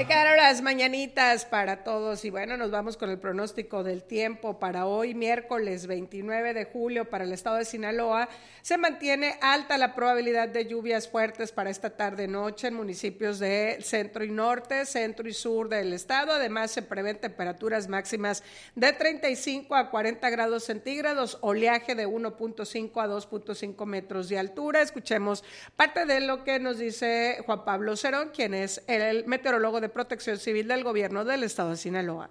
Ahí quedaron las mañanitas para todos y bueno, nos vamos con el pronóstico del tiempo para hoy, miércoles 29 de julio para el estado de Sinaloa. Se mantiene alta la probabilidad de lluvias fuertes para esta tarde-noche en municipios de centro y norte, centro y sur del estado. Además, se prevén temperaturas máximas de 35 a 40 grados centígrados, oleaje de 1.5 a 2.5 metros de altura. Escuchemos parte de lo que nos dice Juan Pablo Cerón, quien es el meteorólogo de Protección Civil del Gobierno del Estado de Sinaloa.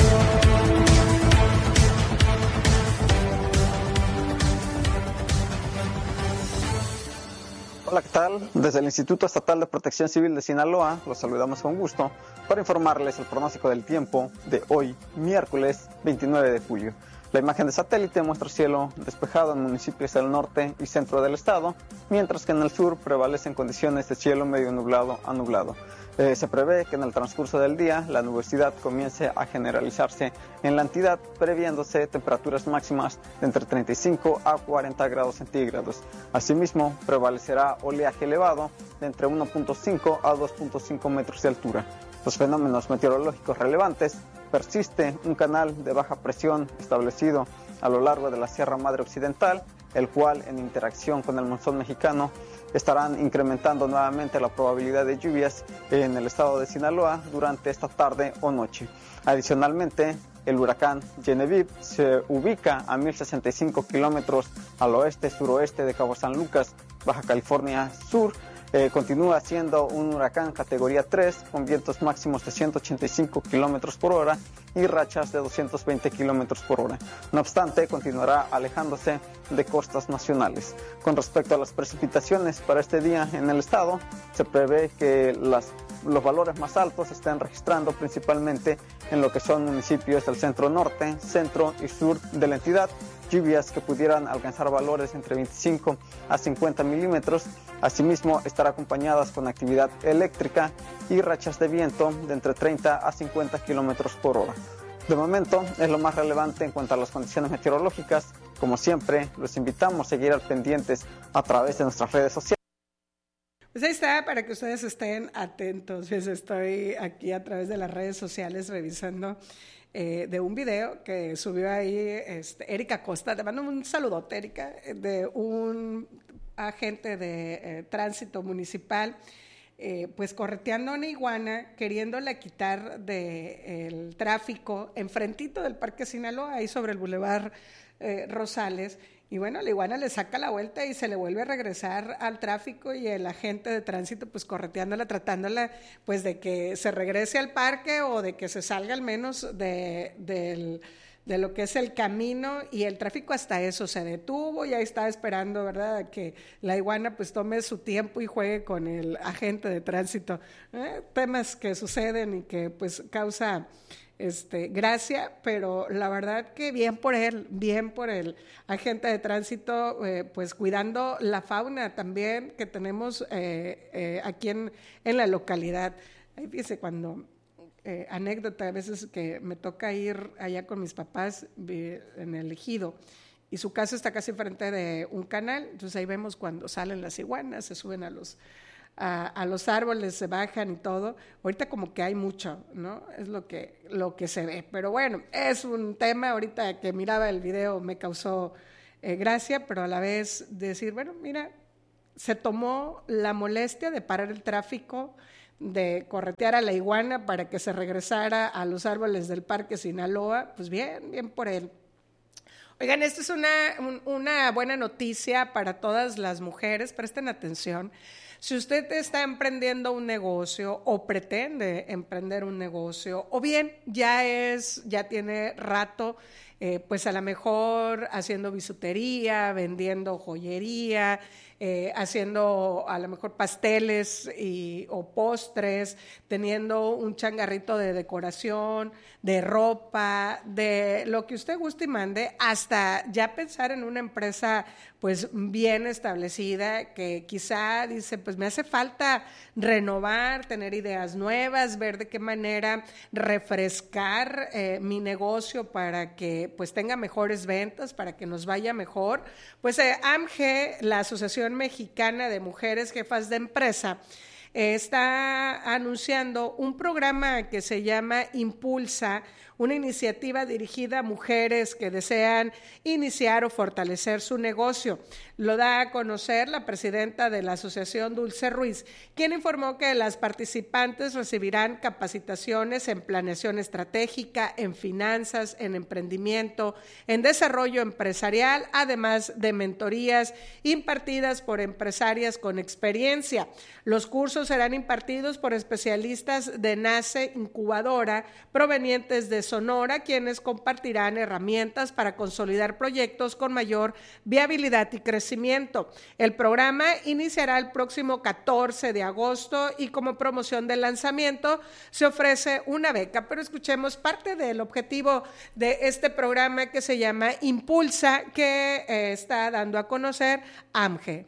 Hola, ¿qué tal? Desde el Instituto Estatal de Protección Civil de Sinaloa los saludamos con gusto para informarles el pronóstico del tiempo de hoy, miércoles 29 de julio. La imagen de satélite muestra cielo despejado en municipios del norte y centro del estado, mientras que en el sur prevalecen condiciones de cielo medio nublado a nublado. Se prevé que en el transcurso del día la nubosidad comience a generalizarse en la entidad, previéndose temperaturas máximas de entre 35 a 40 grados centígrados. Asimismo, prevalecerá oleaje elevado de entre 1.5 a 2.5 metros de altura. Los fenómenos meteorológicos relevantes: persiste un canal de baja presión establecido a lo largo de la Sierra Madre Occidental, el cual en interacción con el monzón mexicano estarán incrementando nuevamente la probabilidad de lluvias en el estado de Sinaloa durante esta tarde o noche. Adicionalmente, el huracán Genevieve se ubica a 1065 kilómetros al oeste-suroeste de Cabo San Lucas, Baja California Sur. Continúa siendo un huracán categoría 3 con vientos máximos de 185 kilómetros por hora y rachas de 220 kilómetros por hora. No obstante, continuará alejándose de costas nacionales. Con respecto a las precipitaciones para este día en el estado, se prevé que los valores más altos se estén registrando principalmente en lo que son municipios del centro norte, centro y sur de la entidad. Lluvias que pudieran alcanzar valores entre 25 a 50 milímetros. Asimismo, estará acompañadas con actividad eléctrica y rachas de viento de entre 30 a 50 kilómetros por hora. De momento, es lo más relevante en cuanto a las condiciones meteorológicas. Como siempre, los invitamos a seguir al pendientes a través de nuestras redes sociales. Pues ahí está, para que ustedes estén atentos. Pues estoy aquí a través de las redes sociales revisando de un video que subió ahí Erika Costa. Te mando un saludote, Erika, de un agente de tránsito municipal, pues correteando a una iguana, queriéndola quitar del tráfico enfrentito del Parque Sinaloa, ahí sobre el Boulevard Rosales. Y bueno, la iguana le saca la vuelta y se le vuelve a regresar al tráfico, y el agente de tránsito pues correteándola, tratándola pues de que se regrese al parque o de que se salga al menos de lo que es el camino, y el tráfico hasta eso se detuvo y ahí está esperando, ¿verdad?, que la iguana pues tome su tiempo y juegue con el agente de tránsito. Temas que suceden y que pues causa gracia, pero la verdad que bien por el agente de tránsito, pues cuidando la fauna también que tenemos aquí en la localidad. Ahí fíjese, cuando anécdota, a veces que me toca ir allá con mis papás en el ejido, y su casa está casi frente de un canal, entonces ahí vemos cuando salen las iguanas, se suben a los árboles, se bajan y todo. Ahorita como que hay mucho, ¿no? Es lo que se ve. Pero bueno, es un tema. Ahorita que miraba el video me causó gracia, pero a la vez decir, bueno, mira, se tomó la molestia de parar el tráfico, de corretear a la iguana para que se regresara a los árboles del Parque Sinaloa. Pues bien por él. Oigan, esta es una buena noticia para todas las mujeres. Presten atención. Si usted está emprendiendo un negocio o pretende emprender un negocio, o bien ya tiene rato, pues a lo mejor haciendo bisutería, vendiendo joyería, haciendo a lo mejor pasteles o postres, teniendo un changarrito de decoración, de ropa, de lo que usted guste y mande, hasta ya pensar en una empresa pues bien establecida, que quizá dice, pues me hace falta renovar, tener ideas nuevas, ver de qué manera refrescar mi negocio para que pues tenga mejores ventas, para que nos vaya mejor. Pues AMGE, la Asociación Mexicana de Mujeres Jefas de Empresa, está anunciando un programa que se llama Impulsa, una iniciativa dirigida a mujeres que desean iniciar o fortalecer su negocio. Lo da a conocer la presidenta de la asociación, Dulce Ruiz, quien informó que las participantes recibirán capacitaciones en planeación estratégica, en finanzas, en emprendimiento, en desarrollo empresarial, además de mentorías impartidas por empresarias con experiencia. Los cursos serán impartidos por especialistas de NACE Incubadora provenientes de Sonora, quienes compartirán herramientas para consolidar proyectos con mayor viabilidad y crecimiento. El programa iniciará el próximo 14 de agosto y como promoción del lanzamiento se ofrece una beca, pero escuchemos parte del objetivo de este programa que se llama Impulsa, que está dando a conocer AMGE.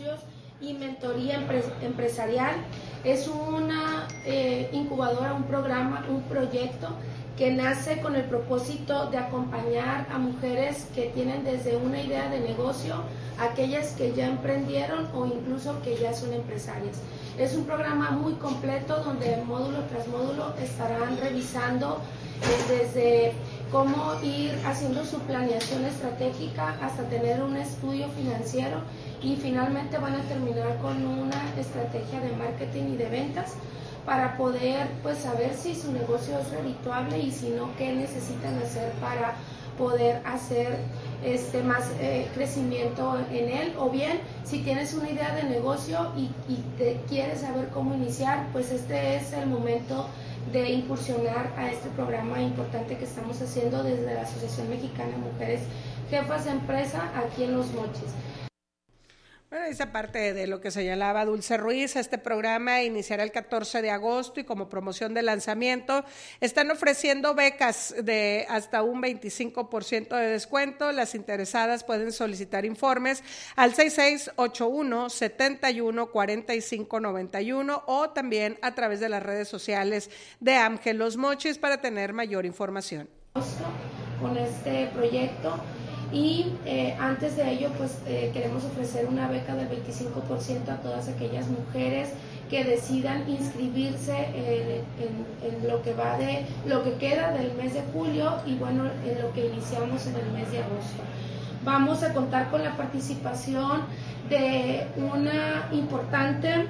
Y mentoría empresarial es una incubadora, un programa, un proyecto que nace con el propósito de acompañar a mujeres que tienen desde una idea de negocio, aquellas que ya emprendieron o incluso que ya son empresarias. Es un programa muy completo donde módulo tras módulo estarán revisando desde cómo ir haciendo su planeación estratégica hasta tener un estudio financiero y finalmente van a terminar con una estrategia de marketing y de ventas para poder pues saber si su negocio es redituable y si no, qué necesitan hacer para poder hacer más crecimiento en él, o bien si tienes una idea de negocio y te quieres saber cómo iniciar, pues este es el momento de incursionar a este programa importante que estamos haciendo desde la Asociación Mexicana de Mujeres Jefas de Empresa aquí en Los Mochis. Bueno, esa parte de lo que señalaba Dulce Ruiz, este programa iniciará el 14 de agosto y como promoción de lanzamiento están ofreciendo becas de hasta un 25% de descuento. Las interesadas pueden solicitar informes al 6681-714591 o también a través de las redes sociales de AMGE Los Mochis para tener mayor información. Con este proyecto. Y antes de ello, pues queremos ofrecer una beca del 25% a todas aquellas mujeres que decidan inscribirse en lo que va de lo que queda del mes de julio y bueno, en lo que iniciamos en el mes de agosto. Vamos a contar con la participación de una importante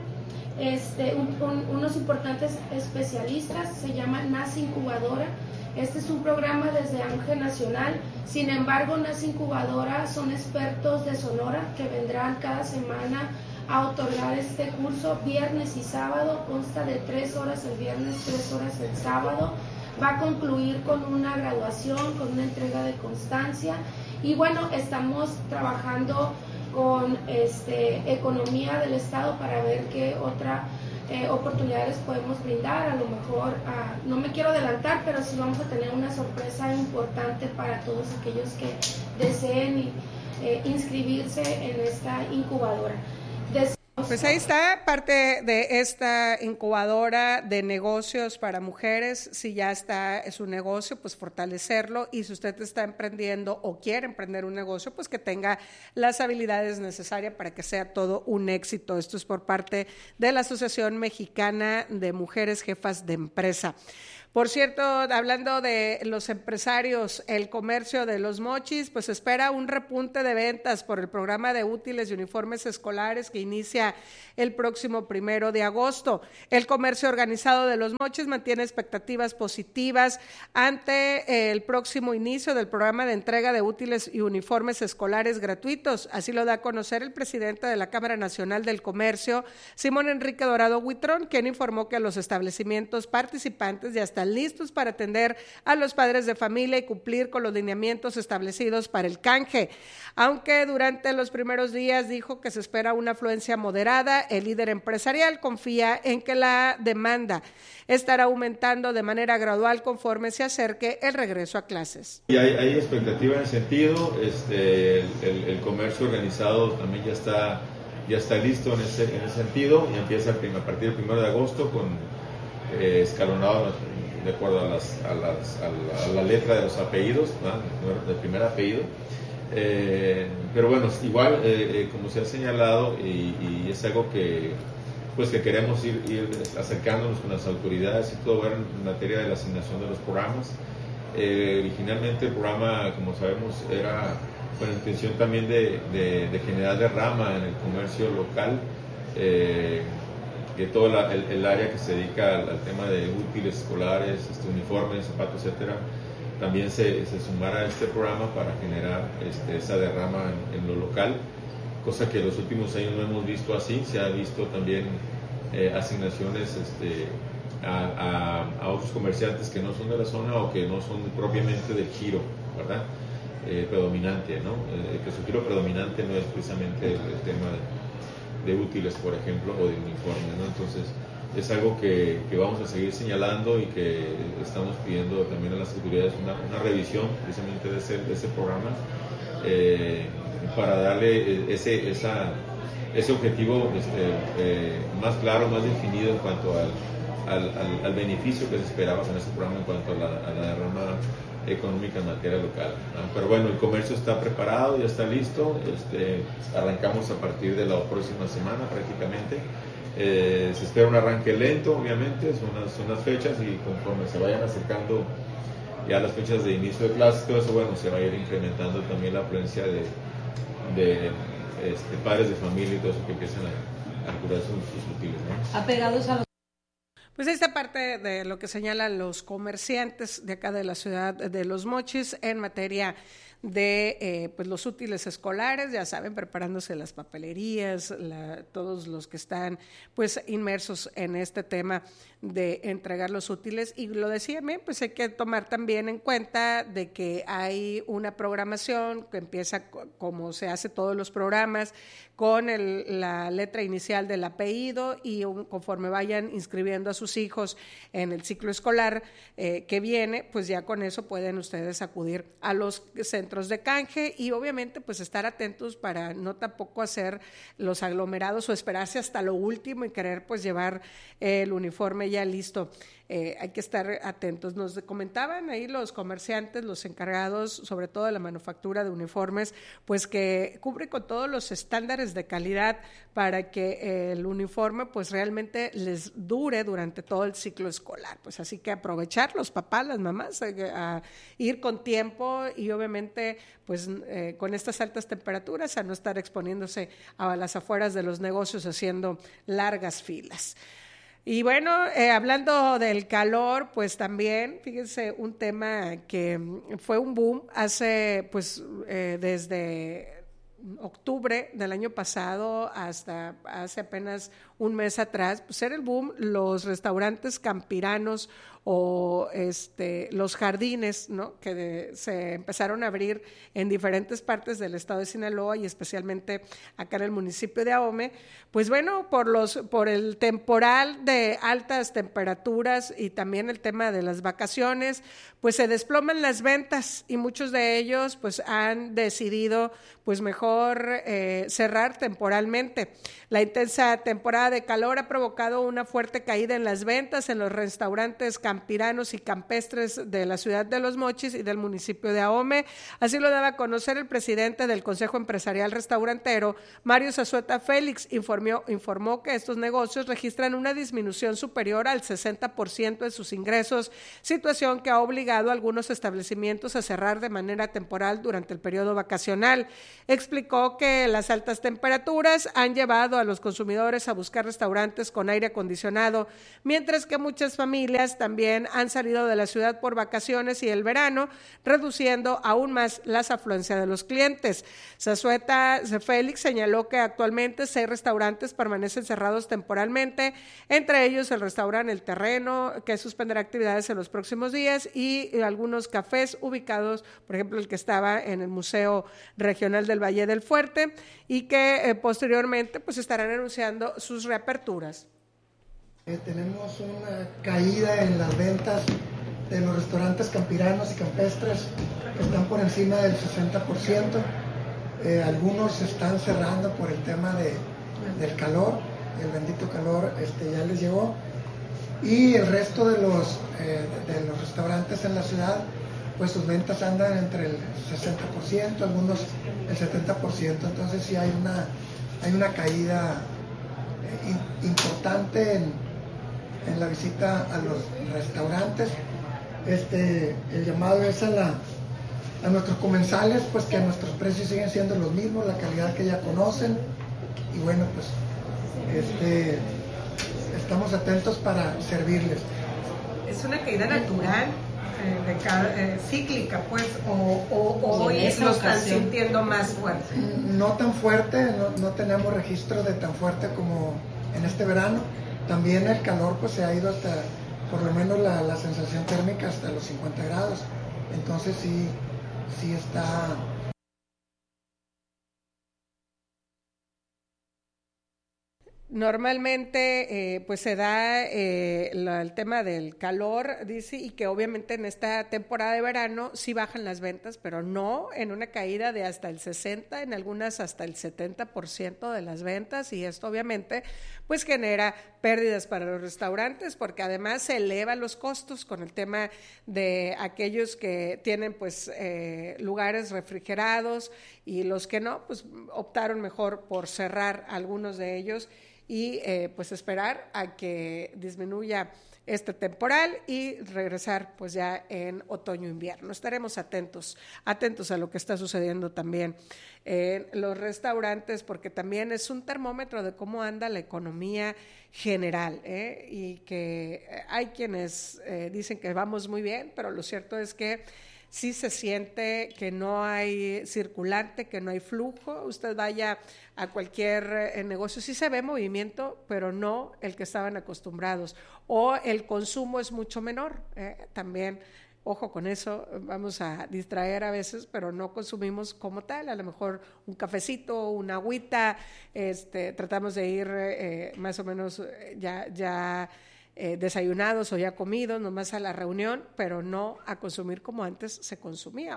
unos importantes especialistas, se llama NACE Incubadora. Este es un programa desde AMGE Nacional, sin embargo NACE Incubadora son expertos de Sonora que vendrán cada semana a otorgar este curso viernes y sábado, consta de 3 horas el viernes, 3 horas el sábado, va a concluir con una graduación, con una entrega de constancia y bueno, estamos trabajando con economía del Estado para ver qué otra oportunidades podemos brindar. A lo mejor, no me quiero adelantar, pero sí vamos a tener una sorpresa importante para todos aquellos que deseen inscribirse en esta incubadora. Pues ahí está parte de esta incubadora de negocios para mujeres. Si ya está su negocio, pues fortalecerlo, y si usted está emprendiendo o quiere emprender un negocio, pues que tenga las habilidades necesarias para que sea todo un éxito. Esto es por parte de la Asociación Mexicana de Mujeres Jefas de Empresa. Por cierto, hablando de los empresarios, el comercio de Los Mochis, pues espera un repunte de ventas por el programa de útiles y uniformes escolares que inicia el próximo 1 de agosto. El comercio organizado de Los Mochis mantiene expectativas positivas ante el próximo inicio del programa de entrega de útiles y uniformes escolares gratuitos. Así lo da a conocer el presidente de la Cámara Nacional del Comercio, Simón Enrique Dorado Huitrón, quien informó que los establecimientos participantes ya están listos para atender a los padres de familia y cumplir con los lineamientos establecidos para el canje. Aunque durante los primeros días dijo que se espera una afluencia moderada, el líder empresarial confía en que la demanda estará aumentando de manera gradual conforme se acerque el regreso a clases. Y hay expectativa en ese sentido. El comercio organizado también ya está listo en ese sentido y empieza a partir del 1 de agosto con escalonado de acuerdo a la letra de los apellidos, ¿no? Del primer apellido. Pero bueno, igual, como se ha señalado, y es algo que pues que queremos ir acercándonos con las autoridades y todo en materia de la asignación de los programas. Originalmente el programa, como sabemos, era con la intención también de generar derrama en el comercio local, que todo el área que se dedica al tema de útiles escolares, uniformes, zapatos, etcétera, también se sumara a este programa para generar esa derrama en lo local, cosa que en los últimos años no hemos visto así. Se ha visto también asignaciones a otros comerciantes que no son de la zona o que no son propiamente del giro, ¿verdad? Predominante, ¿no? Que su giro predominante no es precisamente el tema de útiles, por ejemplo, o de uniformes, ¿no? Entonces, es algo que vamos a seguir señalando y que estamos pidiendo también a las autoridades una revisión precisamente de ese programa, para darle ese objetivo más claro, más definido en cuanto al beneficio que se esperaba con ese programa en cuanto a la derrama económica en materia local, ¿no? Pero bueno, el comercio está preparado, ya está listo, arrancamos a partir de la próxima semana prácticamente. Se espera un arranque lento, obviamente, son las fechas, y conforme se vayan acercando ya las fechas de inicio de clases, todo eso, bueno, se va a ir incrementando también la afluencia de padres de familia y todo eso que empiezan a curar sus útiles, ¿no? Apegados a los... Pues esta parte de lo que señalan los comerciantes de acá de la ciudad de Los Mochis en materia de pues los útiles escolares, ya saben, preparándose las papelerías, todos los que están pues inmersos en este tema de entregar los útiles. Y lo decía bien, pues hay que tomar también en cuenta de que hay una programación que empieza como se hace todos los programas, con la letra inicial del apellido, y conforme vayan inscribiendo a sus hijos en el ciclo escolar que viene, pues ya con eso pueden ustedes acudir a los centros de canje, y obviamente pues estar atentos para no tampoco hacer los aglomerados o esperarse hasta lo último y querer pues llevar el uniforme ya listo. Hay que estar atentos. Nos comentaban ahí los comerciantes, los encargados, sobre todo de la manufactura de uniformes, pues que cubre con todos los estándares de calidad para que el uniforme pues realmente les dure durante todo el ciclo escolar. Pues así que aprovechar los papás, las mamás, a ir con tiempo, y obviamente pues con estas altas temperaturas a no estar exponiéndose a las afueras de los negocios haciendo largas filas. Y bueno, hablando del calor, pues también, fíjense, un tema que fue un boom hace, pues, desde octubre del año pasado hasta hace apenas un mes atrás, pues era el boom los restaurantes campiranos o los jardines, ¿no? Que se empezaron a abrir en diferentes partes del estado de Sinaloa y especialmente acá en el municipio de Ahome. Pues bueno, por el temporal de altas temperaturas y también el tema de las vacaciones, pues se desploman las ventas, y muchos de ellos pues han decidido pues mejor cerrar temporalmente. La intensa temporada de calor ha provocado una fuerte caída en las ventas en los restaurantes campiranos y campestres de la ciudad de Los Mochis y del municipio de Ahome. Así lo daba a conocer el presidente del Consejo Empresarial Restaurantero, Mario Zazueta Félix. Informó que estos negocios registran una disminución superior al 60% de sus ingresos, situación que ha obligado a algunos establecimientos a cerrar de manera temporal durante el periodo vacacional. Explicó que las altas temperaturas han llevado a los consumidores a buscar restaurantes con aire acondicionado, mientras que muchas familias también han salido de la ciudad por vacaciones y el verano, reduciendo aún más la afluencia de los clientes. Zazueta Félix señaló que actualmente 6 restaurantes permanecen cerrados temporalmente, entre ellos el restaurante El Terreno, que suspenderá actividades en los próximos días, y algunos cafés ubicados, por ejemplo el que estaba en el Museo Regional del Valle del Fuerte, y que posteriormente pues estarán anunciando sus reaperturas. Tenemos una caída en las ventas de los restaurantes campiranos y campestres que están por encima del 60%. Algunos están cerrando por el tema del calor, el bendito calor ya les llegó, y el resto de los restaurantes en la ciudad, pues sus ventas andan entre el 60%, algunos el 70%, entonces sí hay una caída importante en la visita a los restaurantes. El llamado es a nuestros comensales, pues que nuestros precios siguen siendo los mismos, la calidad que ya conocen, y bueno, pues estamos atentos para servirles. ¿Es una caída natural, cíclica, pues, o hoy lo están sintiendo más fuerte? No tan fuerte, no tenemos registro de tan fuerte como en este verano. También el calor pues se ha ido hasta, por lo menos la sensación térmica hasta los 50 grados. Entonces sí está... Normalmente pues se da el tema del calor, dice, y que obviamente en esta temporada de verano sí bajan las ventas, pero no en una caída de hasta el 60%, en algunas hasta el 70% de las ventas, y esto obviamente pues genera pérdidas para los restaurantes, porque además se elevan los costos con el tema de aquellos que tienen pues lugares refrigerados, y los que no pues optaron mejor por cerrar algunos de ellos y pues esperar a que disminuya este temporal y regresar pues ya en otoño-invierno. Estaremos atentos a lo que está sucediendo también en los restaurantes, porque también es un termómetro de cómo anda la economía general, y que hay quienes dicen que vamos muy bien, pero lo cierto es que sí se siente que no hay circulante, que no hay flujo. Usted vaya a cualquier negocio, sí se ve movimiento, pero no el que estaban acostumbrados, o el consumo es mucho menor. También, ojo con eso, vamos a distraer a veces, pero no consumimos como tal, a lo mejor un cafecito, una agüita, tratamos de ir más o menos ya desayunados o ya comidos, nomás a la reunión, pero no a consumir como antes se consumía,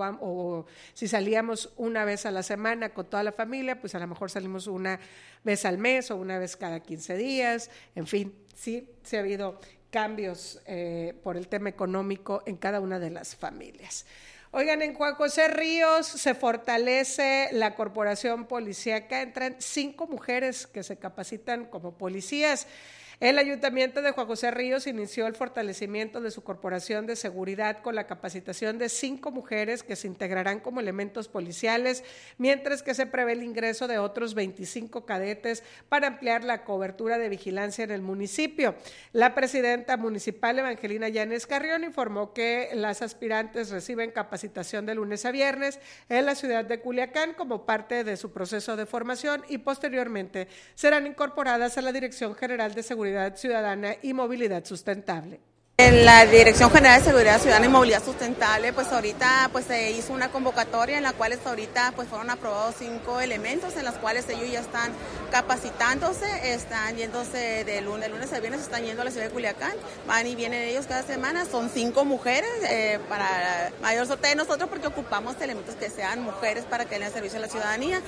o si salíamos una vez a la semana con toda la familia, pues a lo mejor salimos una vez al mes o una vez cada 15 días, en fin, sí ha habido cambios por el tema económico en cada una de las familias. Oigan, en Juan José Ríos se fortalece la corporación policíaca, entran 5 mujeres que se capacitan como policías. El Ayuntamiento de Juan José Ríos inició el fortalecimiento de su corporación de seguridad con la capacitación de 5 mujeres que se integrarán como elementos policiales, mientras que se prevé el ingreso de otros 25 cadetes para ampliar la cobertura de vigilancia en el municipio. La presidenta municipal, Evangelina Llanes Carrión, informó que las aspirantes reciben capacitación de lunes a viernes en la ciudad de Culiacán como parte de su proceso de formación, y posteriormente serán incorporadas a la Dirección General de Seguridad Ciudadana y Movilidad Sustentable. En la Dirección General de Seguridad Ciudadana y Movilidad Sustentable, pues ahorita pues se hizo una convocatoria en la cual ahorita pues fueron aprobados 5 elementos en los cuales ellos ya están capacitándose, están yéndose de lunes a viernes, están yendo a la ciudad de Culiacán, van y vienen ellos cada semana, son 5 mujeres para mayor suerte de nosotros, porque ocupamos elementos que sean mujeres para que den servicio a la ciudadanía.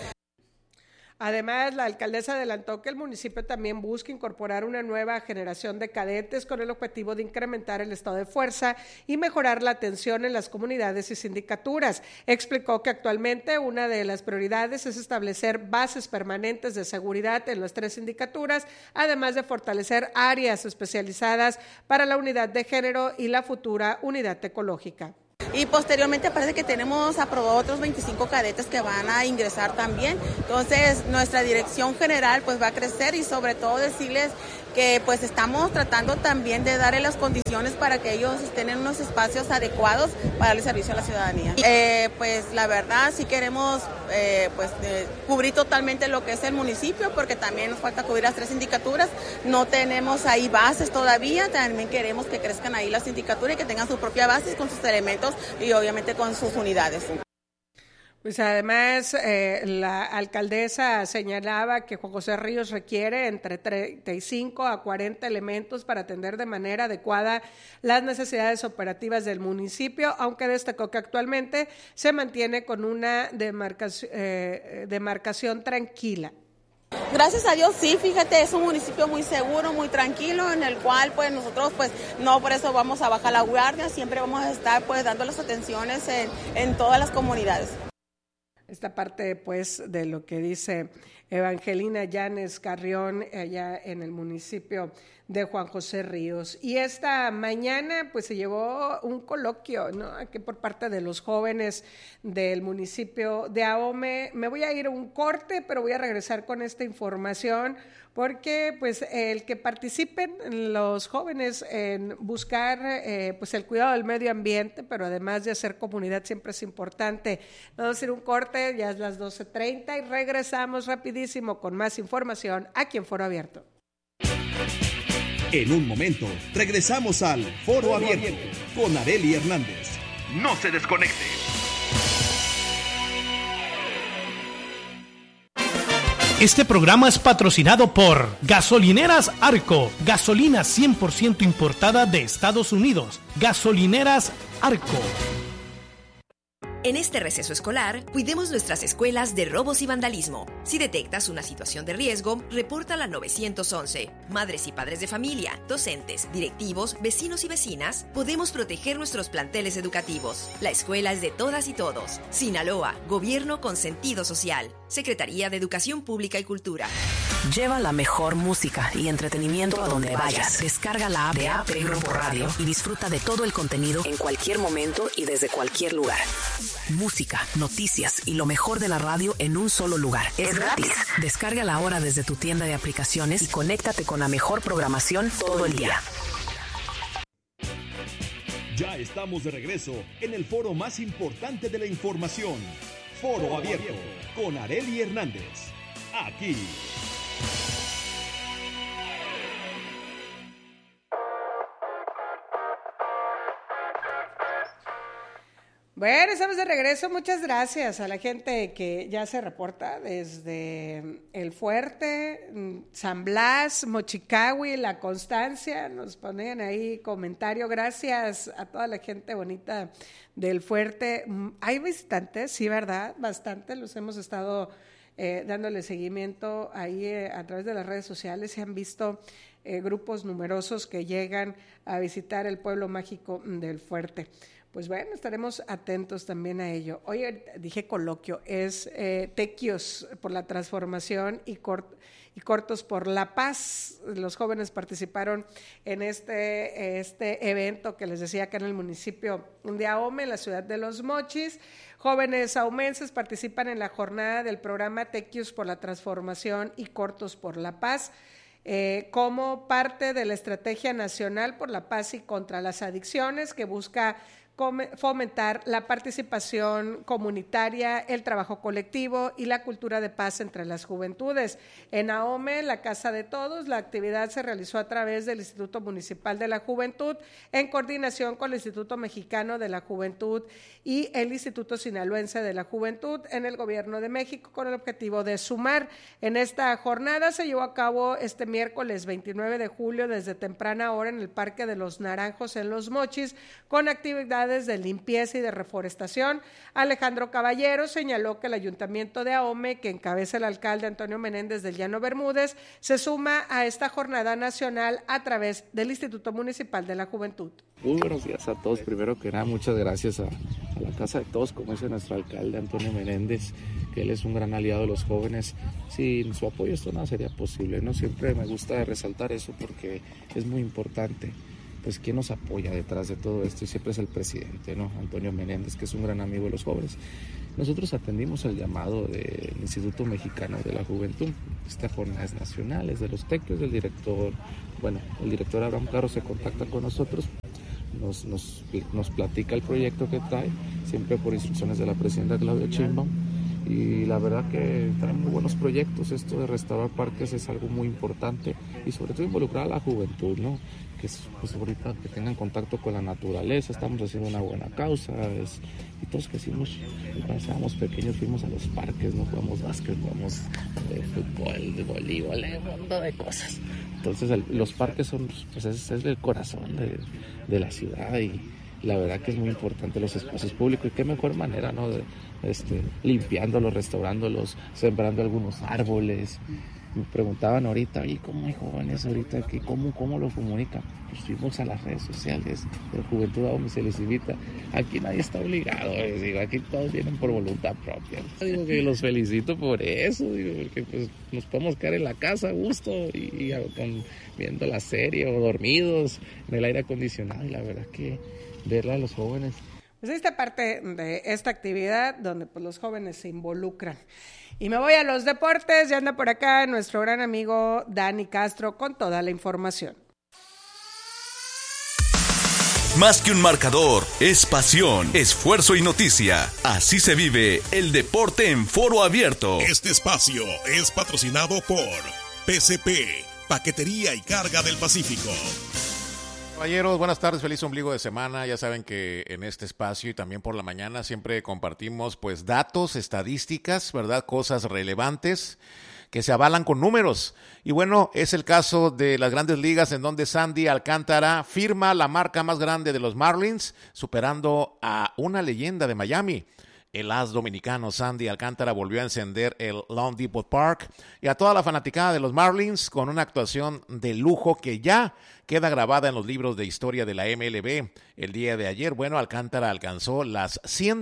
Además, la alcaldesa adelantó que el municipio también busca incorporar una nueva generación de cadetes con el objetivo de incrementar el estado de fuerza y mejorar la atención en las comunidades y sindicaturas. Explicó que actualmente una de las prioridades es establecer bases permanentes de seguridad en las 3 sindicaturas, además de fortalecer áreas especializadas para la unidad de género y la futura unidad ecológica. Y posteriormente parece que tenemos aprobado otros 25 cadetes que van a ingresar también. Entonces nuestra dirección general pues va a crecer, y sobre todo decirles que pues estamos tratando también de darle las condiciones para que ellos estén en unos espacios adecuados para darle servicio a la ciudadanía. Pues la verdad sí queremos cubrir totalmente lo que es el municipio, porque también nos falta cubrir las 3 sindicaturas, no tenemos ahí bases todavía, también queremos que crezcan ahí las sindicaturas y que tengan sus propias bases con sus elementos y obviamente con sus unidades. Pues además, la alcaldesa señalaba que Juan José Ríos requiere entre 35 a 40 elementos para atender de manera adecuada las necesidades operativas del municipio, aunque destacó que actualmente se mantiene con una demarcación tranquila. Gracias a Dios, sí, fíjate, es un municipio muy seguro, muy tranquilo, en el cual pues nosotros pues no por eso vamos a bajar la guardia, siempre vamos a estar pues dando las atenciones en todas las comunidades. Esta parte pues de lo que dice Evangelina Llanes Carrión, allá en el municipio de Juan José Ríos. Y esta mañana pues se llevó un coloquio, ¿no?, aquí por parte de los jóvenes del municipio de Ahome. Me voy a ir a un corte, pero voy a regresar con esta información porque pues el que participen los jóvenes en buscar pues el cuidado del medio ambiente, pero además de hacer comunidad siempre es importante. Vamos a ir un corte, ya es las 12:30 y regresamos rapidísimo con más información aquí en Foro Abierto. En un momento, regresamos al Foro Abierto con Arely Hernández. No se desconecte. Este programa es patrocinado por Gasolineras Arco, gasolina 100% importada de Estados Unidos. Gasolineras Arco. En este receso escolar, cuidemos nuestras escuelas de robos y vandalismo. Si detectas una situación de riesgo, repórtala al 911. Madres y padres de familia, docentes, directivos, vecinos y vecinas, podemos proteger nuestros planteles educativos. La escuela es de todas y todos. Sinaloa, Gobierno con sentido social. Secretaría de Educación Pública y Cultura. Lleva la mejor música y entretenimiento a donde vayas. Descarga la app de AP Grupo Radio y disfruta de todo el contenido en cualquier momento y desde cualquier lugar. Música, noticias y lo mejor de la radio en un solo lugar. Es gratis. Descárgala ahora desde tu tienda de aplicaciones y conéctate con la mejor programación todo el día. Ya estamos de regreso en el foro más importante de la información. Foro Abierto con Arely Hernández. Aquí. Bueno, estamos de regreso. Muchas gracias a la gente que ya se reporta desde El Fuerte, San Blas, Mochicahui, La Constancia. Nos ponen ahí comentario. Gracias a toda la gente bonita del Fuerte. Hay visitantes, sí, ¿verdad? Bastante. Los hemos estado dándole seguimiento ahí a través de las redes sociales. Se han visto grupos numerosos que llegan a visitar el pueblo mágico del Fuerte. Pues bueno, estaremos atentos también a ello. Hoy dije coloquio, es Tequios por la Transformación y Cortos por la Paz. Los jóvenes participaron en este evento que les decía acá en el municipio de Ahome, en la ciudad de Los Mochis. Jóvenes ahumenses participan en la jornada del programa Tequios por la Transformación y Cortos por la Paz. Como parte de la Estrategia Nacional por la Paz y contra las Adicciones, que busca fomentar la participación comunitaria, el trabajo colectivo y la cultura de paz entre las juventudes. En Ahome, la Casa de Todos, la actividad se realizó a través del Instituto Municipal de la Juventud, en coordinación con el Instituto Mexicano de la Juventud y el Instituto Sinaloense de la Juventud en el Gobierno de México, con el objetivo de sumar. En esta jornada se llevó a cabo este miércoles 29 de julio desde temprana hora en el Parque de los Naranjos en Los Mochis, con actividades de limpieza y de reforestación. Alejandro Caballero señaló que el Ayuntamiento de Ahome, que encabeza el alcalde Antonio Menéndez del Llano Bermúdez, se suma a esta jornada nacional a través del Instituto Municipal de la Juventud. Muy buenos días a todos. Primero que nada, muchas gracias a la Casa de Todos, como dice nuestro alcalde Antonio Menéndez, que él es un gran aliado de los jóvenes. Sin su apoyo esto no sería posible, ¿no? Siempre me gusta resaltar eso porque es muy importante. Pues quién nos apoya detrás de todo esto, y siempre es el presidente, ¿no? Antonio Menéndez, que es un gran amigo de los jóvenes. Nosotros atendimos el llamado del Instituto Mexicano de la Juventud. Esta jornada es nacional, es de los Tequios, del director, el director Abraham Caro se contacta con nosotros, nos platica el proyecto que trae, siempre por instrucciones de la presidenta Claudia Sheinbaum. Y la verdad que traen muy buenos proyectos. Esto de restaurar parques es algo muy importante y sobre todo involucrar a la juventud, ¿no? Que es, pues ahorita que tengan contacto con la naturaleza. Estamos haciendo una buena causa y todos que hicimos, cuando estábamos pequeños fuimos a los parques, ¿no? Jugamos básquet, jugamos fútbol, de voleibol, un montón de cosas. Entonces los parques son, pues es el corazón de la ciudad, y la verdad que es muy importante los espacios públicos, y qué mejor manera, ¿no? Limpiándolos, restaurándolos, sembrando algunos árboles. Me preguntaban ahorita, ¿y cómo hay jóvenes ahorita? ¿Cómo lo comunican? Pues fuimos a las redes sociales de Juventud a donde se les invita. Aquí nadie está obligado, digo, aquí todos vienen por voluntad propia. Digo que los felicito por eso, digo, porque pues nos podemos quedar en la casa a gusto y viendo la serie o dormidos en el aire acondicionado, y la verdad que verla a los jóvenes. Pues esta parte de esta actividad donde pues los jóvenes se involucran. Y me voy a los deportes, ya anda por acá nuestro gran amigo Dani Castro con toda la información. Más que un marcador, es pasión, esfuerzo y noticia. Así se vive el deporte en Foro Abierto. Este espacio es patrocinado por PCP, Paquetería y Carga del Pacífico. Caballeros, buenas tardes, feliz ombligo de semana. Ya saben que en este espacio y también por la mañana siempre compartimos pues datos, estadísticas, ¿verdad? Cosas relevantes que se avalan con números. Y bueno, es el caso de las Grandes Ligas en donde Sandy Alcántara firma la marca más grande de los Marlins, superando a una leyenda de Miami. El as dominicano Sandy Alcántara volvió a encender el Lone Depot Park y a toda la fanaticada de los Marlins con una actuación de lujo que ya queda grabada en los libros de historia de la MLB. El día de ayer, bueno, Alcántara alcanzó las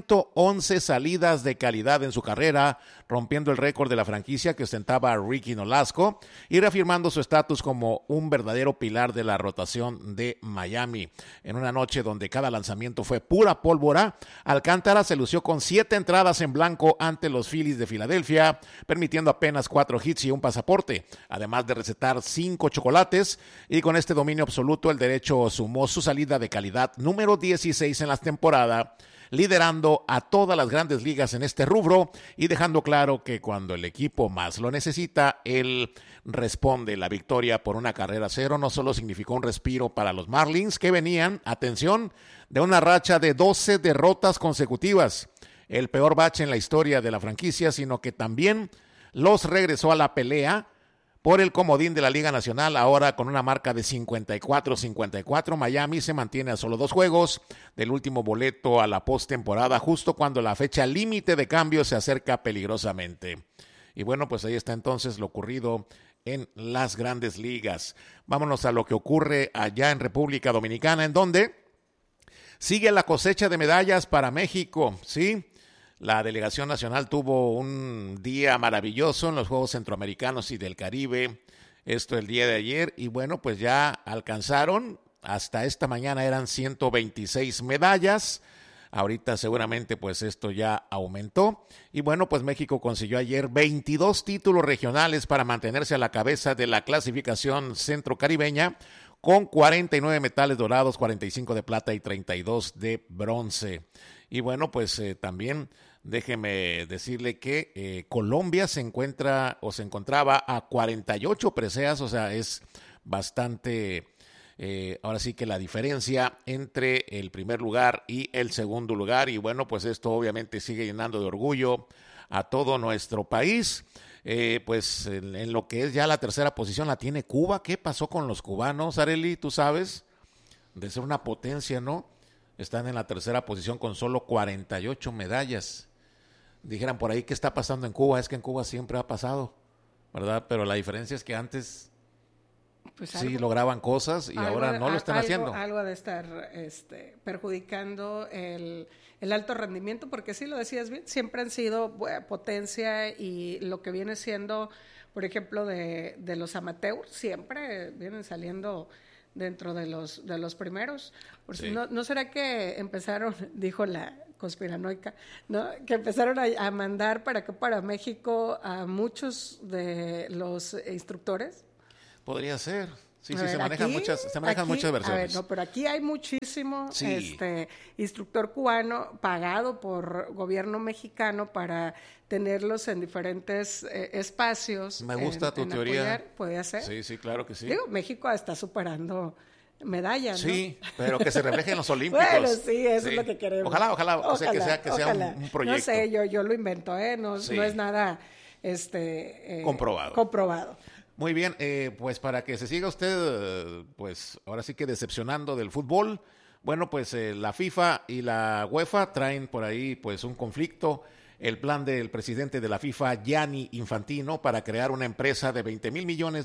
111 salidas de calidad en su carrera, rompiendo el récord de la franquicia que ostentaba Ricky Nolasco y reafirmando su estatus como un verdadero pilar de la rotación de Miami. En una noche donde cada lanzamiento fue pura pólvora, Alcántara se lució con 7 entradas en blanco ante los Phillies de Filadelfia, permitiendo apenas 4 hits y un pasaporte, además de recetar 5 chocolates, y con este dominio absoluto el derecho sumó su salida de calidad número 16 en la temporada, liderando a todas las Grandes Ligas en este rubro y dejando claro que cuando el equipo más lo necesita, él responde. La victoria por una carrera cero no solo significó un respiro para los Marlins, que venían, atención, de una racha de 12 derrotas consecutivas, el peor bache en la historia de la franquicia, sino que también los regresó a la pelea por el comodín de la Liga Nacional. Ahora con una marca de 54-54, Miami se mantiene a solo 2 juegos del último boleto a la postemporada, justo cuando la fecha límite de cambio se acerca peligrosamente. Y bueno, pues ahí está entonces lo ocurrido en las Grandes Ligas. Vámonos a lo que ocurre allá en República Dominicana, en donde sigue la cosecha de medallas para México, ¿sí? La delegación nacional tuvo un día maravilloso en los Juegos Centroamericanos y del Caribe, esto el día de ayer, y bueno, pues ya alcanzaron, hasta esta mañana eran 126 medallas, ahorita seguramente pues esto ya aumentó, y bueno, pues México consiguió ayer 22 títulos regionales para mantenerse a la cabeza de la clasificación centrocaribeña, con 49 metales dorados, 45 de plata y 32 de bronce. Y bueno, pues también déjeme decirle que Colombia se encontraba a 48 preseas, o sea, es bastante, ahora sí que la diferencia entre el primer lugar y el segundo lugar, y bueno, pues esto obviamente sigue llenando de orgullo a todo nuestro país. Pues en lo que es ya la tercera posición la tiene Cuba. ¿Qué pasó con los cubanos, Arely? Tú sabes, de ser una potencia, ¿no? Están en la tercera posición con solo 48 medallas. Dijeran por ahí, ¿qué está pasando en Cuba? Es que en Cuba siempre ha pasado, ¿verdad? Pero la diferencia es que antes pues sí lograban cosas y ahora no lo están haciendo. Algo de estar perjudicando el alto rendimiento, porque sí lo decías bien, siempre han sido potencia, y lo que viene siendo, por ejemplo, de los amateurs, siempre vienen saliendo dentro de los primeros. Por sí. ¿No será que empezaron, dijo la conspiranoica, ¿no? Que empezaron a mandar para México a muchos de los instructores? Podría ser. Sí, se manejan muchas versiones. A ver, no, pero aquí hay muchísimo instructor cubano pagado por gobierno mexicano para tenerlos en diferentes espacios. Me gusta tu teoría. Apoyar. ¿Puede ser? Sí, claro que sí. Digo, México está superando medallas, ¿no? Sí, pero que se refleje en los Olímpicos. Bueno, sí, eso es lo que queremos. Ojalá, o sea, que sea un proyecto. No sé, yo lo invento, no es nada comprobado. Muy bien, pues para que se siga usted, pues ahora sí que decepcionando del fútbol, bueno, pues la FIFA y la UEFA traen por ahí pues un conflicto el plan del presidente de la FIFA, Gianni Infantino, para crear una empresa de $20,000 millones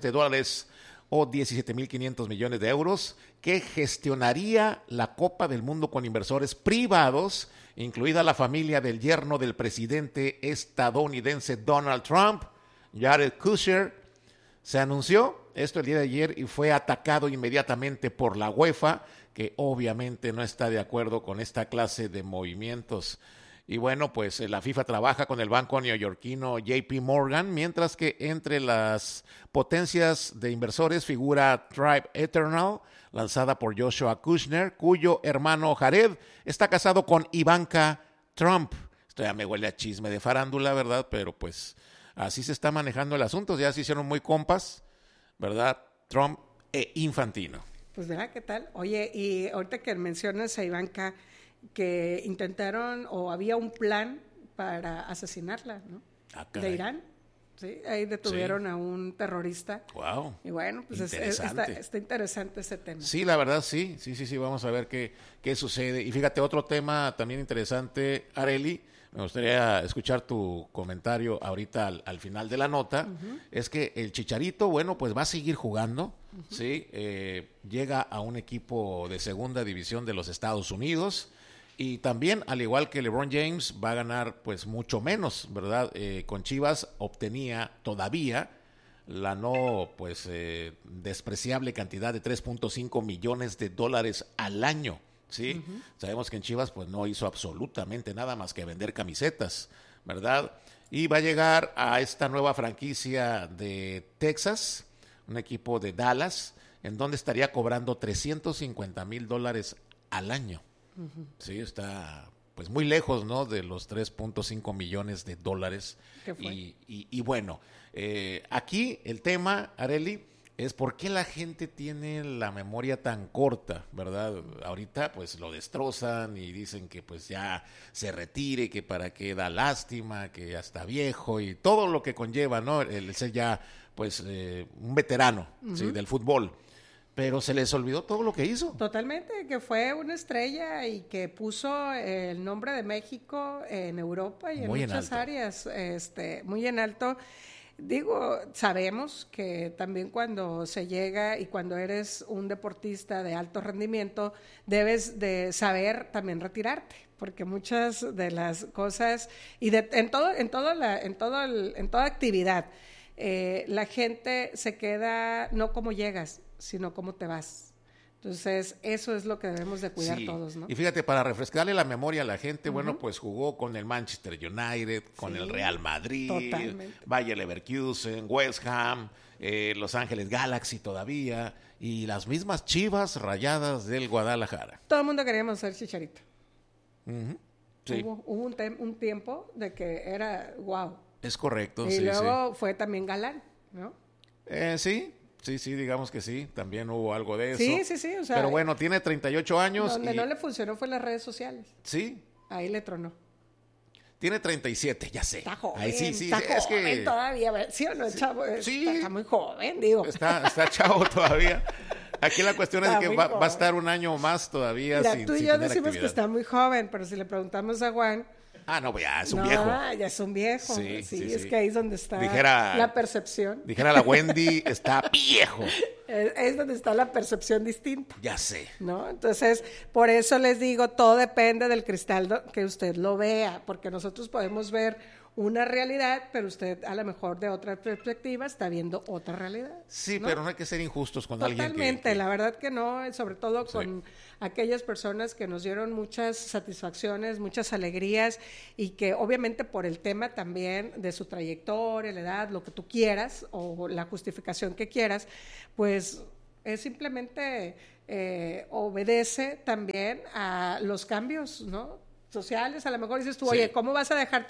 o 17.500 millones de euros que gestionaría la Copa del Mundo con inversores privados, incluida la familia del yerno del presidente estadounidense Donald Trump, Jared Kushner. Se anunció esto el día de ayer y fue atacado inmediatamente por la UEFA, que obviamente no está de acuerdo con esta clase de movimientos. Y bueno, pues la FIFA trabaja con el banco neoyorquino JP Morgan, mientras que entre las potencias de inversores figura Tribe Eternal, lanzada por Joshua Kushner, cuyo hermano Jared está casado con Ivanka Trump. Esto ya me huele a chisme de farándula, ¿verdad? Pero pues así se está manejando el asunto, ya se hicieron muy compas, ¿verdad? Trump e Infantino. Pues verá qué tal. Oye, y ahorita que mencionas a Ivanka, que intentaron o había un plan para asesinarla, ¿no? De Irán. Sí, ahí detuvieron a un terrorista. Wow. Y bueno, pues está interesante ese tema. Sí, la verdad sí, vamos a ver qué sucede. Y fíjate, otro tema también interesante, Arely, me gustaría escuchar tu comentario ahorita al final de la nota, es que el Chicharito, bueno, pues va a seguir jugando, ¿sí? Llega a un equipo de segunda división de los Estados Unidos. Y también, al igual que LeBron James, va a ganar pues mucho menos, ¿verdad? Con Chivas obtenía todavía la no pues despreciable cantidad de $3.5 millones al año, ¿sí? Sabemos que en Chivas pues no hizo absolutamente nada más que vender camisetas, ¿verdad? Y va a llegar a esta nueva franquicia de Texas, un equipo de Dallas, en donde estaría cobrando $350,000 al año. Sí, está pues muy lejos, ¿no? De los $3.5 millones. ¿Qué fue? Y bueno, aquí el tema, Arely, es por qué la gente tiene la memoria tan corta, ¿verdad? Ahorita pues lo destrozan y dicen que pues ya se retire, que para qué da lástima, que ya está viejo y todo lo que conlleva, ¿no? El ser ya pues un veterano, ¿sí? Del fútbol. Pero se les olvidó todo lo que hizo. Totalmente, que fue una estrella y que puso el nombre de México en Europa y muy en muchas áreas, muy en alto. Digo, sabemos que también cuando se llega y cuando eres un deportista de alto rendimiento, debes de saber también retirarte, porque muchas de las cosas, y en toda actividad, la gente se queda no como llegas, sino cómo te vas. Entonces, eso es lo que debemos de cuidar todos, ¿no? Y fíjate, para refrescarle la memoria a la gente, bueno, pues jugó con el Manchester United, con el Real Madrid, Bayer Leverkusen, West Ham, Los Ángeles Galaxy todavía, y las mismas Chivas Rayadas del Guadalajara. Todo el mundo queríamos ser Chicharito. Sí. Hubo un tiempo de que era wow. Es correcto, y luego fue también galán, ¿no? Sí, digamos que sí, también hubo algo de eso. Sí, o sea, pero bueno, tiene 38 años. Donde no le funcionó fue en las redes sociales. Sí. Ahí le tronó. Tiene 37, ya sé. Está joven, ahí sí, está es joven que todavía, ¿sí o no, chavo? Sí. Está muy joven, digo. Está chavo todavía. Aquí la cuestión es que va a estar un año más todavía. Mira, tú y yo decimos actividad. Que está muy joven, pero si le preguntamos a Juan... no, ya es un viejo. Ya es un viejo. Sí, es que ahí es donde está la percepción. Dijera la Wendy, está viejo. Es donde está la percepción distinta. Ya sé. ¿No? Entonces, por eso les digo, todo depende del cristal que usted lo vea, porque nosotros podemos ver una realidad, pero usted a lo mejor de otra perspectiva está viendo otra realidad. Sí, ¿no? Pero no hay que ser injustos con alguien. Totalmente, la verdad que no, sobre todo con aquellas personas que nos dieron muchas satisfacciones, muchas alegrías y que obviamente por el tema también de su trayectoria, la edad, lo que tú quieras o la justificación que quieras, pues es simplemente obedece también a los cambios, ¿no? Sociales, a lo mejor dices tú, oye, ¿cómo vas a dejar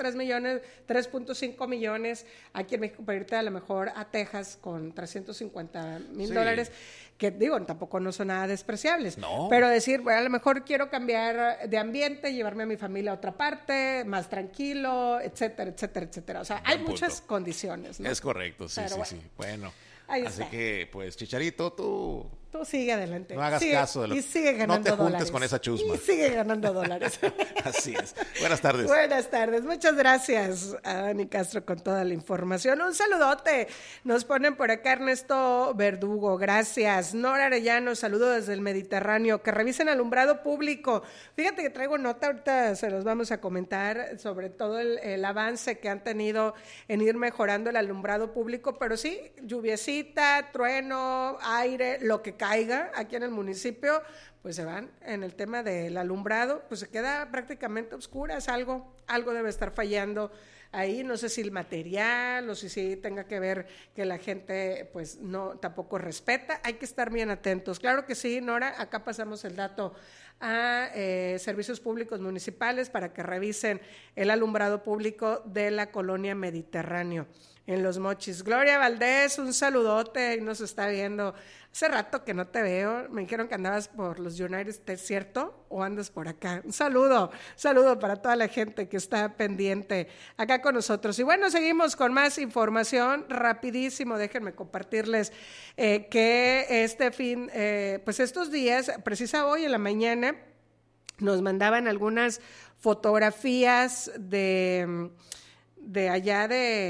3.5 millones aquí en México para irte a lo mejor a Texas con $350,000? Que digo, tampoco no son nada despreciables, pero decir, bueno, a lo mejor quiero cambiar de ambiente, llevarme a mi familia a otra parte, más tranquilo, etcétera. O sea, hay muchas condiciones, ¿no? Es correcto, sí. Bueno. Así que, pues, Chicharito, tú Tú sigue adelante. No hagas caso de lo y sigue ganando No te juntes dólares. con esa chusma. Y sigue ganando dólares. Así es. Buenas tardes. Buenas tardes. Muchas gracias a Dani Castro con toda la información. Un saludote. Nos ponen por acá Ernesto Verdugo. Gracias. Nora Arellano, saludo desde el Mediterráneo. Que revisen alumbrado público. Fíjate que traigo nota, ahorita se los vamos a comentar sobre todo el avance que han tenido en ir mejorando el alumbrado público, pero sí, lluviecita, trueno, aire, lo que caiga aquí en el municipio, pues se van en el tema del alumbrado, pues se queda prácticamente oscuras, algo debe estar fallando ahí, no sé si el material o si tenga que ver que la gente pues no tampoco respeta, hay que estar bien atentos. Claro que sí, Nora, acá pasamos el dato a servicios públicos municipales para que revisen el alumbrado público de la colonia Mediterráneo en Los Mochis. Gloria Valdés, un saludote, y nos está viendo. Hace rato que no te veo, me dijeron que andabas por los United States, ¿cierto? ¿O andas por acá? Un saludo para toda la gente que está pendiente acá con nosotros. Y bueno, seguimos con más información, rapidísimo, déjenme compartirles que este fin, pues estos días, precisa hoy en la mañana, nos mandaban algunas fotografías de allá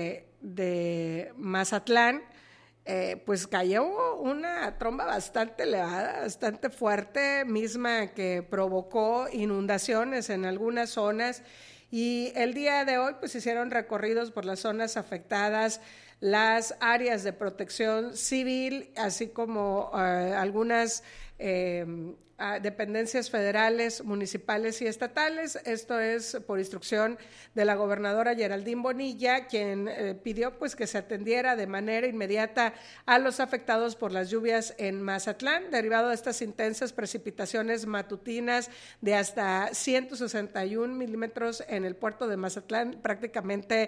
de Mazatlán. Pues cayó una tromba bastante elevada, bastante fuerte, misma que provocó inundaciones en algunas zonas, y el día de hoy pues hicieron recorridos por las zonas afectadas, las áreas de protección civil, así como algunas dependencias federales, municipales y estatales. Esto es por instrucción de la gobernadora Geraldine Bonilla, quien pidió pues que se atendiera de manera inmediata a los afectados por las lluvias en Mazatlán, derivado de estas intensas precipitaciones matutinas de hasta 161 milímetros en el puerto de Mazatlán. Prácticamente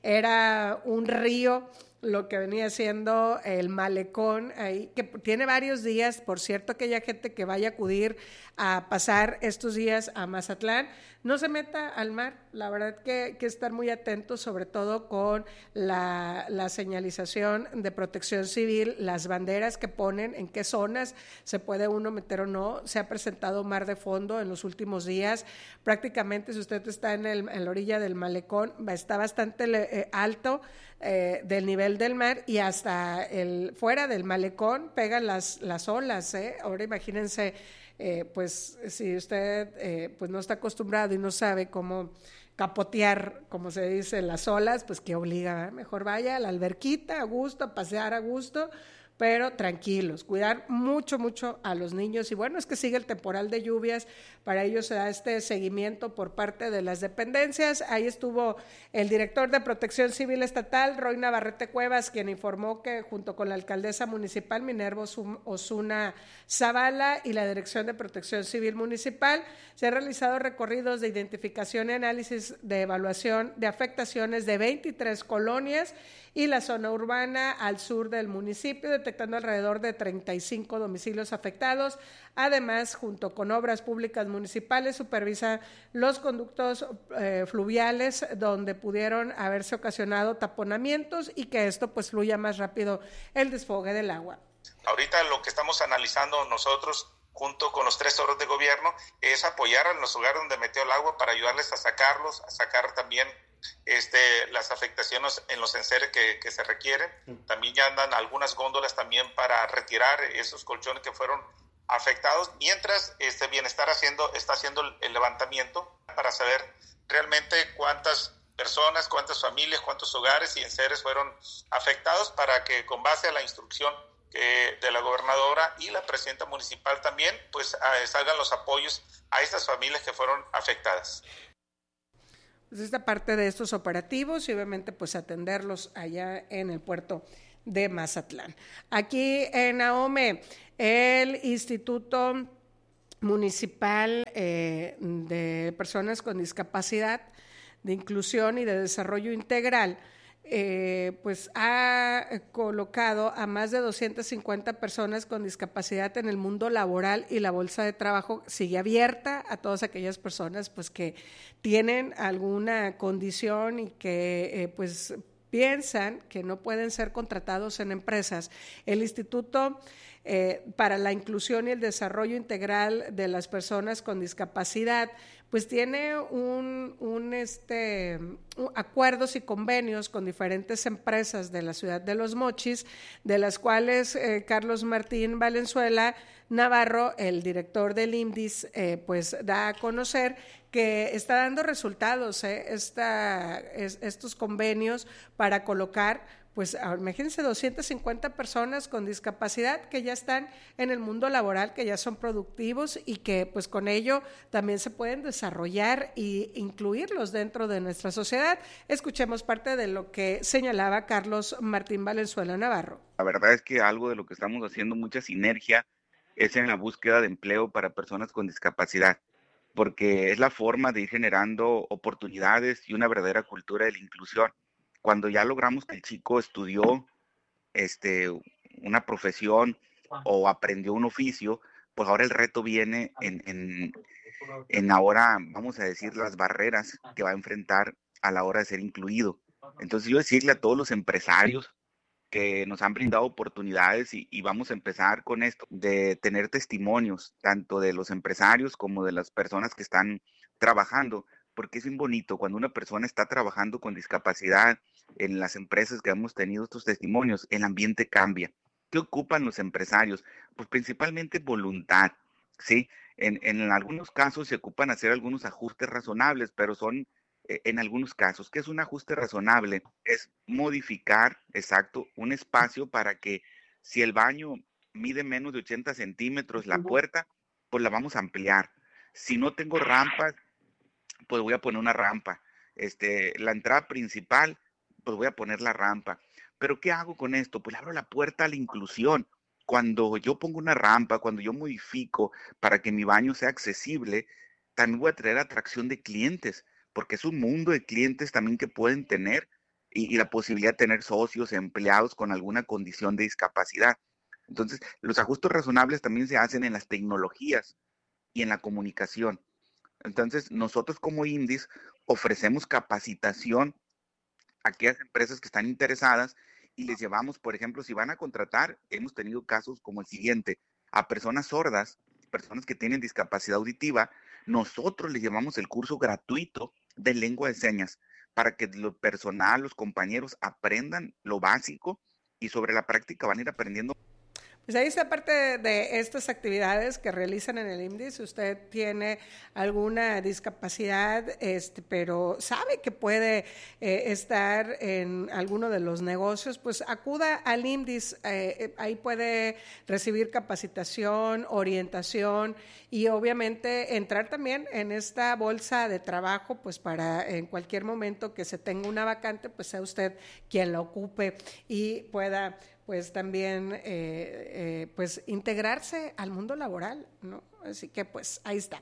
era un río lo que venía siendo el malecón ahí, que tiene varios días. Por cierto, aquella gente que vaya a acudir a pasar estos días a Mazatlán, no se meta al mar. La verdad que estar muy atentos, sobre todo con la señalización de protección civil, las banderas que ponen, en qué zonas se puede uno meter o no. Se ha presentado mar de fondo en los últimos días. Prácticamente, si usted está en la orilla del malecón, está bastante alto del nivel del mar, y hasta fuera del malecón pegan las olas. Ahora imagínense, pues si usted pues no está acostumbrado y no sabe cómo capotear, como se dice, las olas, pues que obliga, mejor vaya a la alberquita a gusto, a pasear a gusto, pero tranquilos, cuidar mucho a los niños. Y bueno, es que sigue el temporal de lluvias, para ello se da este seguimiento por parte de las dependencias. Ahí estuvo el director de Protección Civil Estatal, Roy Navarrete Cuevas, quien informó que junto con la alcaldesa municipal Minerva Osuna Zavala y la Dirección de Protección Civil Municipal se han realizado recorridos de identificación y análisis de evaluación de afectaciones de 23 colonias y la zona urbana al sur del municipio, detectando alrededor de 35 domicilios afectados. Además, junto con Obras Públicas Municipales, supervisa los conductos fluviales donde pudieron haberse ocasionado taponamientos y que esto pues fluya más rápido el desfogue del agua. Ahorita lo que estamos analizando nosotros junto con los 3 órdenes de gobierno es apoyar a los lugares donde metió el agua para ayudarles a sacarlos, a sacar también las afectaciones en los enseres que se requieren. También ya andan algunas góndolas también para retirar esos colchones que fueron afectados, mientras Bienestar está haciendo el levantamiento para saber realmente cuántas personas, cuántas familias, cuántos hogares y enseres fueron afectados, para que con base a la instrucción de la gobernadora y la presidenta municipal también pues salgan los apoyos a estas familias que fueron afectadas. Pues esta parte de estos operativos y obviamente pues atenderlos allá en el puerto de Mazatlán. Aquí en Ahome, el Instituto Municipal de Personas con Discapacidad, de Inclusión y de Desarrollo Integral, pues ha colocado a más de 250 personas con discapacidad en el mundo laboral, y la bolsa de trabajo sigue abierta a todas aquellas personas pues que tienen alguna condición y que pues piensan que no pueden ser contratados en empresas. El instituto para la inclusión y el desarrollo integral de las personas con discapacidad, pues tiene acuerdos y convenios con diferentes empresas de la ciudad de Los Mochis, de las cuales Carlos Martín Valenzuela Navarro, el director del IMDIS, pues da a conocer que está dando resultados estos convenios para colocar, pues imagínense, 250 personas con discapacidad que ya están en el mundo laboral, que ya son productivos y que pues con ello también se pueden desarrollar e incluirlos dentro de nuestra sociedad. Escuchemos parte de lo que señalaba Carlos Martín Valenzuela Navarro. La verdad es que algo de lo que estamos haciendo mucha sinergia es en la búsqueda de empleo para personas con discapacidad, porque es la forma de ir generando oportunidades y una verdadera cultura de la inclusión. Cuando ya logramos que el chico estudió una profesión o aprendió un oficio, pues ahora el reto viene en ahora, vamos a decir, las barreras que va a enfrentar a la hora de ser incluido. Entonces yo decirle a todos los empresarios que nos han brindado oportunidades y vamos a empezar con esto, de tener testimonios, tanto de los empresarios como de las personas que están trabajando, porque es bien bonito cuando una persona está trabajando con discapacidad. En las empresas que hemos tenido estos testimonios, el ambiente cambia. ¿Qué ocupan los empresarios? Pues principalmente voluntad, ¿sí? En algunos casos se ocupan hacer algunos ajustes razonables, pero son en algunos casos. ¿Qué es un ajuste razonable? Es modificar, exacto, un espacio para que si el baño mide menos de 80 centímetros, la puerta, pues la vamos a ampliar. Si no tengo rampas, pues voy a poner una rampa. La entrada principal, pues voy a poner la rampa. Pero ¿qué hago con esto? Pues abro la puerta a la inclusión. Cuando yo pongo una rampa, cuando yo modifico para que mi baño sea accesible, también voy a traer atracción de clientes, porque es un mundo de clientes también que pueden tener y la posibilidad de tener socios, empleados con alguna condición de discapacidad. Entonces, los ajustes razonables también se hacen en las tecnologías y en la comunicación. Entonces, nosotros como IMDIS ofrecemos capacitación a aquellas empresas que están interesadas y les llevamos, por ejemplo, si van a contratar, hemos tenido casos como el siguiente, a personas sordas, personas que tienen discapacidad auditiva, nosotros les llevamos el curso gratuito de lengua de señas para que el personal, los compañeros aprendan lo básico y sobre la práctica van a ir aprendiendo. Pues ahí está parte de estas actividades que realizan en el IMDIS. Si usted tiene alguna discapacidad, pero sabe que puede estar en alguno de los negocios, pues acuda al IMDIS. Ahí puede recibir capacitación, orientación y obviamente entrar también en esta bolsa de trabajo, pues para en cualquier momento que se tenga una vacante, pues sea usted quien la ocupe y pueda pues también pues integrarse al mundo laboral, ¿no? Así que pues ahí está.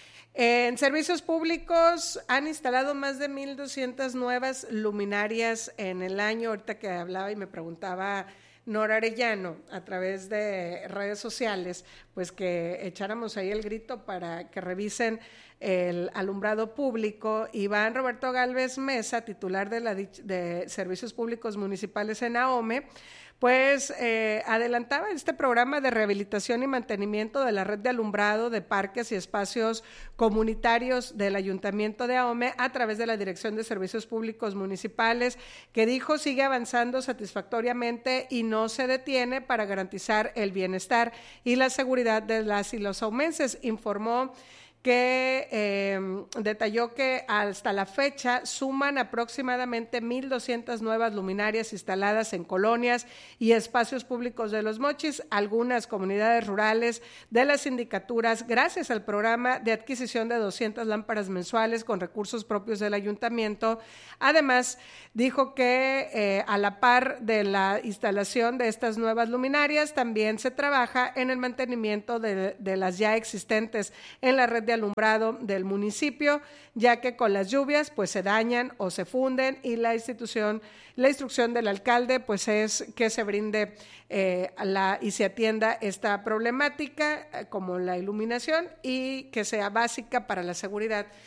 En servicios públicos han instalado más de 1,200 nuevas luminarias en el año. Ahorita que hablaba y me preguntaba Nora Arellano a través de redes sociales, pues que echáramos ahí el grito para que revisen el alumbrado público. Iván Roberto Gálvez Mesa, titular de Servicios Públicos Municipales en AOME, pues adelantaba este programa de rehabilitación y mantenimiento de la red de alumbrado de parques y espacios comunitarios del Ayuntamiento de AOME a través de la Dirección de Servicios Públicos Municipales, que dijo sigue avanzando satisfactoriamente y no se detiene para garantizar el bienestar y la seguridad de las y los aumenses. Informó que detalló que hasta la fecha suman aproximadamente 1,200 nuevas luminarias instaladas en colonias y espacios públicos de Los Mochis, algunas comunidades rurales de las sindicaturas, gracias al programa de adquisición de 200 lámparas mensuales con recursos propios del ayuntamiento. Además, dijo que a la par de la instalación de estas nuevas luminarias, también se trabaja en el mantenimiento de las ya existentes en la red de alumbrado del municipio, ya que con las lluvias pues se dañan o se funden y la instrucción del alcalde pues es que se brinde y se atienda esta problemática como la iluminación y que sea básica para la seguridad